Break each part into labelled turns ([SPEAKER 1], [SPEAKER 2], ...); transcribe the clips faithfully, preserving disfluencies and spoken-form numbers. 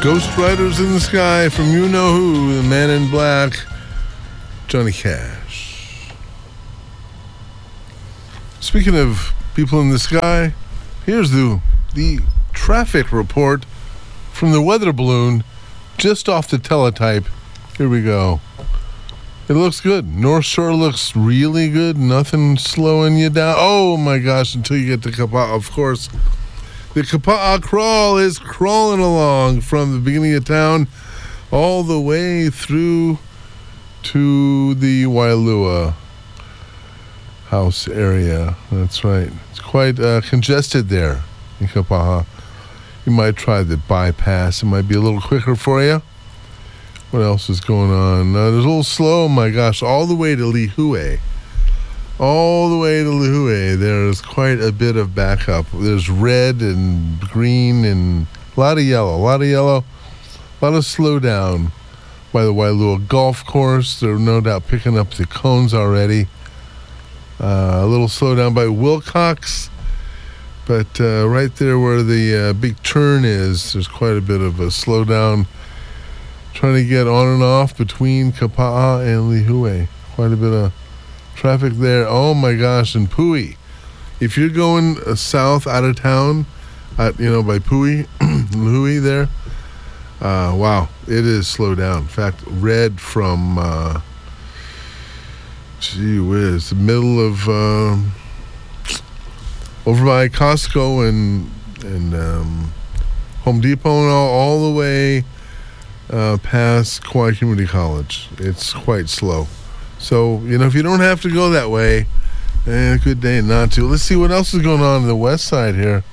[SPEAKER 1] Ghost Riders in the Sky from You Know Who, the Man in Black, Johnny Cash. Speaking of people in the sky, here's the the traffic report from the weather balloon just off the teletype. Here we go. It looks good. North Shore looks really good. Nothing slowing you down. Oh my gosh, until you get to Kapa'a, of course. The Kapa'a crawl is crawling along from the beginning of town all the way through to the Wailua house area. That's right. It's quite uh, congested there in Kapa'a. You might try the bypass. It might be a little quicker for you. What else is going on? Uh, there's a little slow, oh my gosh, all the way to Lihue. All the way to Lihue, there's quite a bit of backup. There's red and green and a lot of yellow, a lot of yellow, a lot of slowdown by the Wailua Golf Course. They're no doubt picking up the cones already. Uh, a little slowdown by Wilcox, but uh, right there where the uh, big turn is, there's quite a bit of a slowdown. Trying to get on and off between Kapa'a and Lihue. Quite a bit of traffic there. Oh my gosh, and Pui. If you're going uh, south out of town, at, you know, by Pui, Lihue there, uh, wow, it is slowed down. In fact, red from, uh, gee whiz, the middle of, um, over by Costco and, and um, Home Depot and all, all the way uh, past Kauai Community College. It's quite slow. So, you know, if you don't have to go that way, eh, good day not to. Let's see what else is going on on the west side here.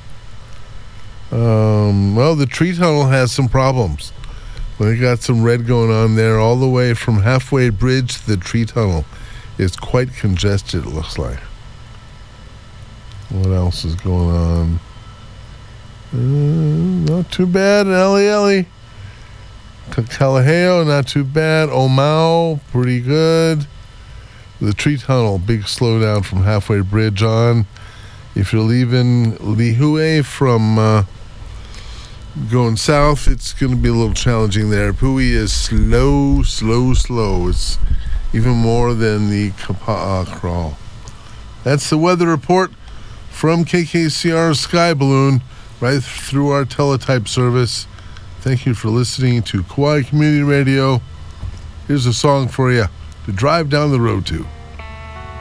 [SPEAKER 1] Um, well, the tree tunnel has some problems. Well, they got some red going on there all the way from Halfway Bridge to the tree tunnel. It's quite congested, it looks like. What else is going on? Uh, not too bad. Ellie Ellie. Kalaheo, not too bad. Omao, pretty good. The tree tunnel, big slowdown from Halfway Bridge on. If you're leaving Lihue from uh, going south, it's going to be a little challenging there. Pui is slow, slow, slow. It's even more than the Kapa'a crawl. That's the weather report from K K C R Sky Balloon right through our teletype service. Thank you for listening to Kauai Community Radio. Here's a song for you to drive down the road to.